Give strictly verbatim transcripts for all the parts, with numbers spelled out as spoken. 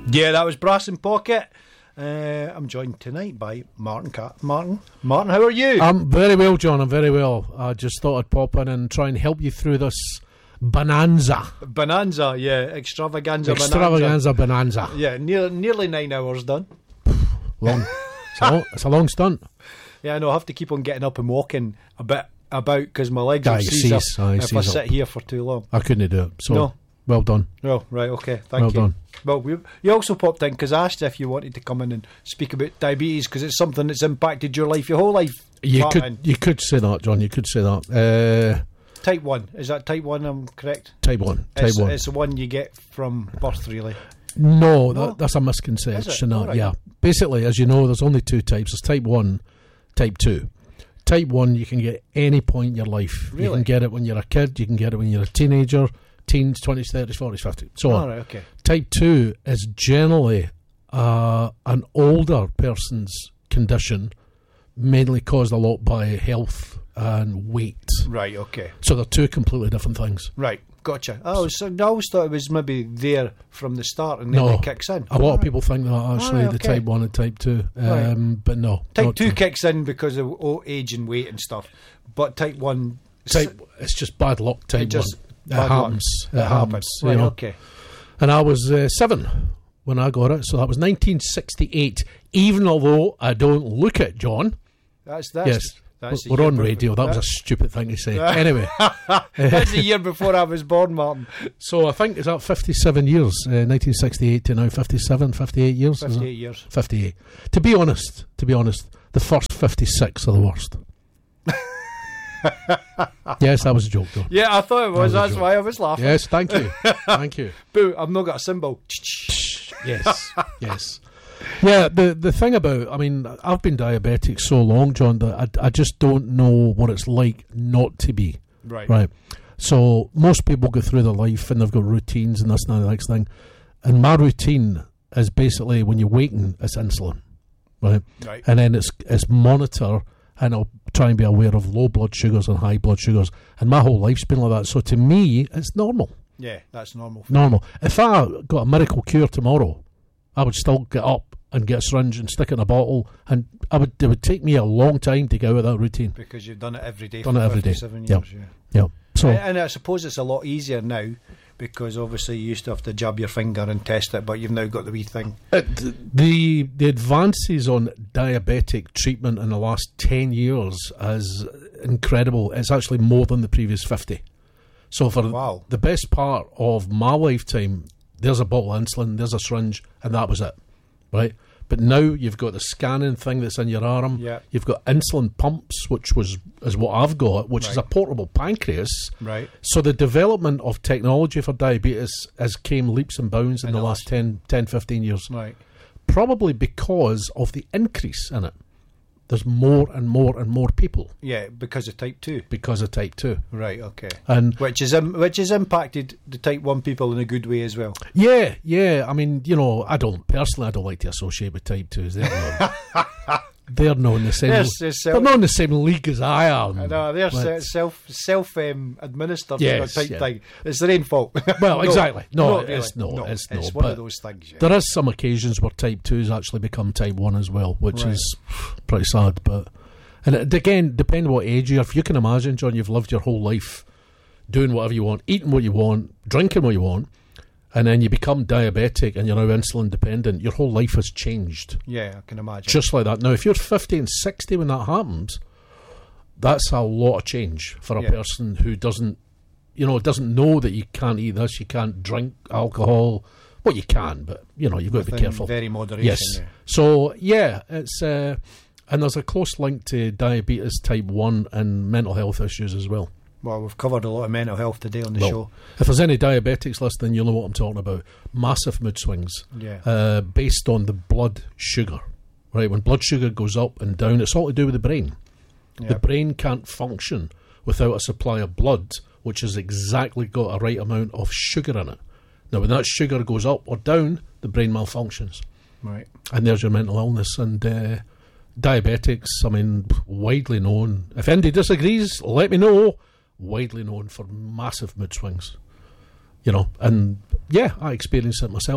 Yeah, that was Brass in Pocket. Uh, I'm joined tonight by Martin Cat. Martin, Martin, how are you? I'm very well, John. I'm very well. I just thought I'd pop in and try and help you through this bonanza. Bonanza, yeah, extravaganza, Extravaganza bonanza. bonanza. Yeah, near, nearly nine hours done. Long. It's a long, it's a long stunt. Yeah, I know. I have to keep on getting up and walking a bit about because my legs Aye, will seize up seize, aye, if I seize sit up. here for too long. I couldn't do it. So, No. well done. Oh, right, okay, thank Well you. done. Well, we, you also popped in because I asked if you wanted to come in and speak about diabetes because it's something that's impacted your life, your whole life. You Martin. could, you could say that, John. You could say that. Uh, Type one, is that type one? I'm correct. type one. Type It's, one. it's the one you get from birth, really. No, No? that, that's a Is misconception. it? That, Alright. Yeah. Basically, as you know, there's only two types. There's type one, type two. Type one, you can get at any point in your life. You Really? can get it when you're a kid. You can get it when you're a teenager, teens, twenties, thirties, forties, fifties, so on. All right, okay. Type two is generally uh, an older person's condition, mainly caused a lot by health and weight. Right, okay. So they're two completely different things. Right, gotcha. Oh, so I always thought it was maybe there from the start and then No. it kicks in. A lot of Alright. people think that actually, Alright, the okay. type one and type two, um, Right. but no. Type not two true. kicks in because of old age and weight and stuff, but type one. Type, it's just bad luck. Type It just one. It bad luck. happens. It happens. you Right, know. okay. And I was uh, seven when I got it, so that was nineteen sixty-eight. Even although I don't look it, John. That's that's. yes, That's the we're year on before- radio. That was a stupid thing to say. Anyway, That's the year before I was born, Martin. so I think is that fifty-seven years, uh, nineteen sixty-eight to now fifty-seven, fifty-eight years. is it? Fifty-eight years. fifty-eight. To be honest, to be honest, the first fifty-six are the worst. Yes, that was a joke, though. Yeah, I thought it was. That was a That's joke. why I was laughing. Yes, thank you, thank you. Boo! I've not got a symbol. Yes, yes. Yeah, the the thing about, I mean, I've been diabetic so long, John, that I, I just don't know what it's like not to be. Right. Right. So most people go through their life and they've got routines and this and that and the next thing. And my routine is basically when you're waking, it's insulin. Right. Right. And then it's it's monitor, and I'll try and be aware of low blood sugars and high blood sugars. And my whole life's been like that. So to me, it's normal. Yeah, that's normal. Normal. If I got a miracle cure tomorrow, I would still get up and get a syringe and stick it in a bottle, and I would. It would take me a long time to get out of that routine. Because you've done it every day Done for it every day. fifty-seven Yeah. years. Yeah. Yeah. So And, and I suppose it's a lot easier now because obviously you used to have to jab your finger and test it, but you've now got the wee thing. uh, th- the the advances on diabetic treatment in the last ten years is incredible. It's actually more than the previous fifty. So for Wow. the best part of my lifetime, there's a bottle of insulin, there's a syringe, and that was it, right? But now you've got the scanning thing that's in your arm. Yeah. You've got insulin pumps, which was is what I've got, which is a Right. portable pancreas. Right. So the development of technology for diabetes has came leaps and bounds in In the the last ten, ten, fifteen years. Right. Probably because of the increase in it. There's more and more and more people Yeah, because of type two. because of type two. Right, okay. And Which is um, which has impacted the type one people in a good way as well. yeah, yeah, I mean, you know, I don't, personally, I don't like to associate with type twos. They're not, they're not in the same, Yes, it's they're self- not in the same league as I am. I know, they're Like- se- self self um, administered Yes, type yeah. thing. It's their own fault. Well, No, exactly. No, not it's really. no, it's no, It's one but of those things. Yeah. There is some occasions where type twos actually become type one as well, which Right. is pretty sad. But and it, again, depending what age you are, if you can imagine, John, you've lived your whole life doing whatever you want, eating what you want, drinking what you want, and then you become diabetic and you're now insulin dependent, your whole life has changed. Yeah, I can imagine. Just like that. Now, if you're fifty and sixty when that happens, that's a lot of change for a Yeah. person who doesn't, you know, doesn't know that you can't eat this, you can't drink alcohol. Well, you can, but, you know, you've got to be Within careful. Very moderation. Yes. Yeah. So, yeah, it's, uh, and there's a close link to diabetes type one and mental health issues as well. Well, we've covered a lot of mental health today on the Well, show. If there's any diabetics listening, you'll know what I'm talking about. Massive mood swings Yeah. uh, based on the blood sugar. Right, when blood sugar goes up and down, it's all to do with the brain. Yeah. The brain can't function without a supply of blood, which has exactly got a right amount of sugar in it. Now, when that sugar goes up or down, the brain malfunctions. Right. And there's your mental illness. And uh, diabetics, I mean, widely known. If anybody disagrees, let me know. Widely known for massive mood swings. You know, and yeah, I experienced it myself.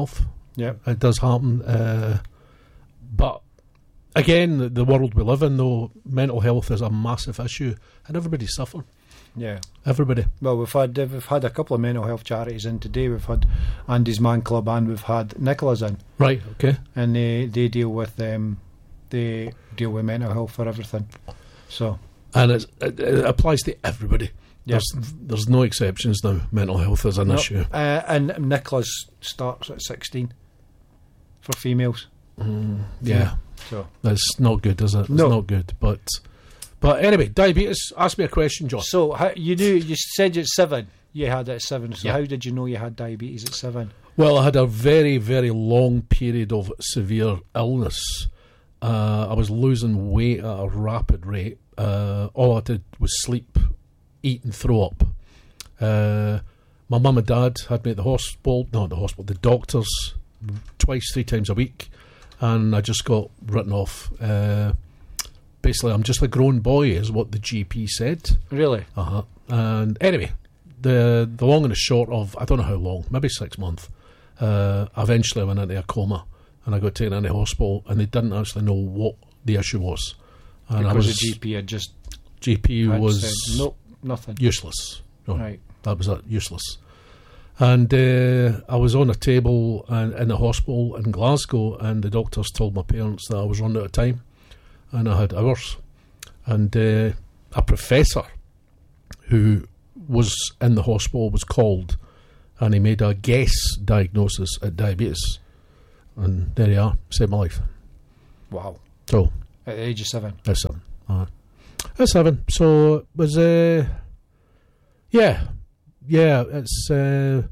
Yeah. It does happen. Uh, but again, the, the world we live in, though, mental health is a massive issue, and everybody's suffering. Yeah. Everybody. Well, we've had we've had a couple of mental health charities in today. We've had Andy's Man Club and we've had Nicola's in, Right, okay. and they they deal with um they deal with mental health for everything. So And it's, it, it applies to everybody. Yeah. There's, there's no exceptions now. Mental health is an Nope. issue. Uh, and Nicola's starts at sixteen for females. Mm, yeah. So That's not good, is it? It's No. not good. But but anyway, diabetes. Ask me a question, John. so how, you knew you said at seven. You had it at seven. So Yeah. how did you know you had diabetes at seven? Well, I had a very, very long period of severe illness. Uh, I was losing weight at a rapid rate. Uh, all I did was sleep, eat, and throw up. Uh, my mum and dad had me at the hospital, not the hospital, the doctors, twice, three times a week, and I just got written off. Uh, basically, I'm just a grown boy, is what the G P said. Really? Uh huh. And anyway, the the long and the short of, I don't know how long, maybe six months. Uh, eventually, I went into a coma, and I got taken into hospital, and they didn't actually know what the issue was. And Because I was the G P had just G P had was said, nope, nothing. useless. No, Right. that was it, useless. And uh, I was on a table in, in the hospital in Glasgow, and the doctors told my parents that I was running out of time, and I had hours. And uh, a professor who was in the hospital was called, and he made a guess diagnosis at diabetes. And there you are, saved my life. Wow. So, At the age of seven. at seven. Uh, at seven. So, it was, uh, yeah, yeah, it's, uh,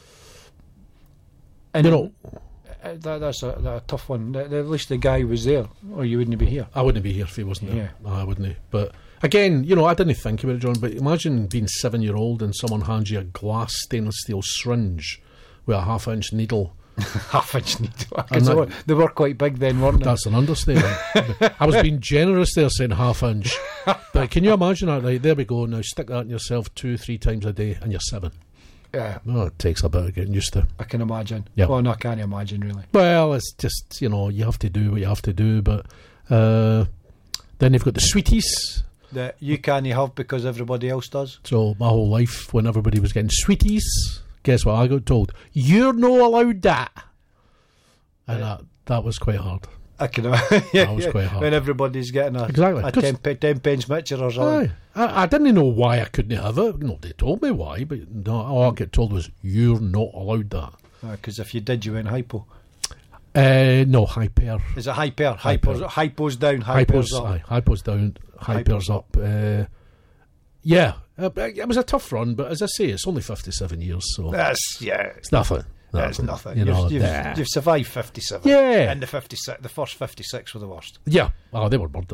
And you know, uh, that, that's a, that a tough one. At at least the guy was there, or you wouldn't be here. I wouldn't be here if he wasn't there. Yeah. I wouldn't. But again, you know, I didn't think about it, John, but imagine being seven year old and someone hands you a glass stainless steel syringe with a half inch needle. Half inch needle. And Because they, that- were- they were quite big then, weren't they? That's an understatement. I was being generous there saying half inch. But can you imagine that? Right, there we go. Now stick that in yourself two, three times a day and you're seven. Yeah, Oh, it takes a bit of getting used to. I can imagine. Yeah. Well, no, I can't imagine, really. Well, it's just, you know, you have to do what you have to do. But uh, then you've got the sweeties. That you can't have because everybody else does. So my whole life, when everybody was getting sweeties, guess what I got told? You're no allowed that. And that, that was quite hard. I can imagine. Yeah, That was yeah. quite hard. When everybody's getting a, Exactly. a 'Cause- ten, pe- ten pence mixture or something. Aye. I, I didn't know why I couldn't have it. Nobody told me why, but no, all I get told was, you're not allowed that. Because if you did, you went hypo. Uh, no, hyper. Is it hyper? Hyper. Hyper's, hypo's down, hyper's Hypos, up. aye, hypos down, hypers Hypers up. Uh, yeah, uh, but it was a tough run, but as I say, it's only fifty-seven years, so That's, yeah. it's nothing. That's nothing. You know, you've, you've, nah. you've survived fifty-seven. Yeah. And the fifty-six, the first fifty-six were the worst. Yeah, oh, they were murder.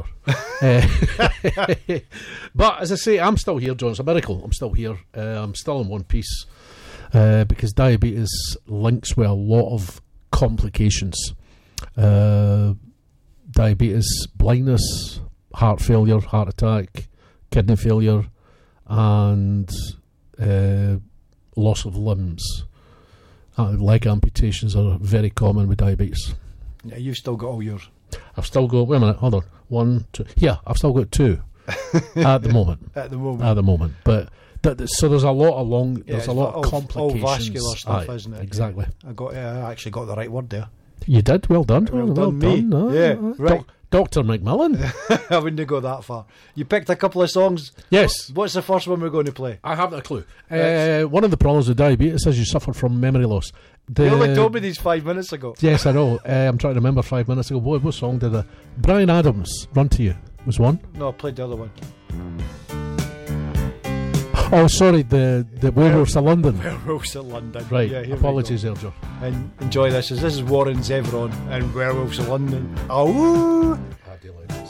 uh, but as I say, I'm still here, John. It's a miracle. I'm still here. Uh, I'm still in one piece uh, because diabetes links with a lot of complications. Uh, diabetes, blindness, heart failure, heart attack, kidney failure, and uh, loss of limbs. Uh, leg amputations are very common with diabetes. Yeah, you've still got all yours. I've still got, wait a minute, hold on. One, two. Yeah, I've still got two at the moment. At the moment. At the moment. But th- th- so there's a lot of long, Yeah, there's a it's lot all- of all complications. vascular stuff, Aye, isn't it? Exactly. I got. Yeah, I actually got the right word there. You did, well done. Well Well, done, me. done. Yeah, Aye, aye. right. Doc- Doctor McMillan. I wouldn't go that far. You picked a couple of songs. Yes. What's the first one we're going to play? I haven't a clue. Yes. Uh, one of the problems with diabetes is you suffer from memory loss. The, You only told me these five minutes ago. Yes, I know. Uh, I'm trying to remember five minutes ago. What, what song did I? Brian Adams, Run to You, was one. No, I played the other one. Oh, sorry, the, the Werewolves of London. Werewolves of London. Right, Yeah, here we apologies, go. Elger. And enjoy this. This is Warren Zevron and Werewolves of London. Oh. I do like this.